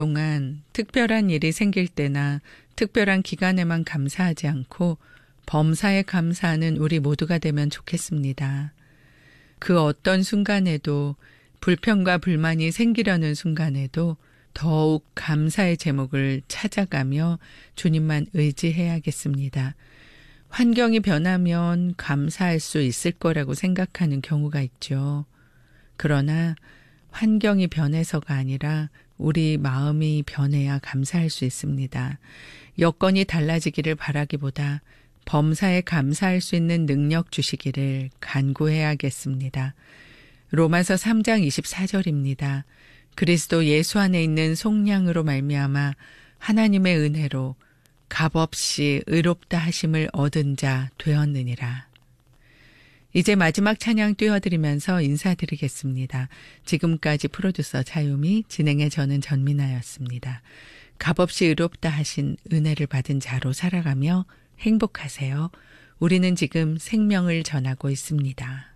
동안 특별한 일이 생길 때나 특별한 기간에만 감사하지 않고 범사에 감사하는 우리 모두가 되면 좋겠습니다. 그 어떤 순간에도 불평과 불만이 생기려는 순간에도 더욱 감사의 제목을 찾아가며 주님만 의지해야겠습니다. 환경이 변하면 감사할 수 있을 거라고 생각하는 경우가 있죠. 그러나 환경이 변해서가 아니라 우리 마음이 변해야 감사할 수 있습니다. 여건이 달라지기를 바라기보다 범사에 감사할 수 있는 능력 주시기를 간구해야겠습니다. 로마서 3장 24절입니다. 그리스도 예수 안에 있는 속량으로 말미암아 하나님의 은혜로 값없이 의롭다 하심을 얻은 자 되었느니라. 이제 마지막 찬양 띄워드리면서 인사드리겠습니다. 지금까지 프로듀서 차유미, 진행의 저는 전민아였습니다. 값없이 의롭다 하신 은혜를 받은 자로 살아가며 행복하세요. 우리는 지금 생명을 전하고 있습니다.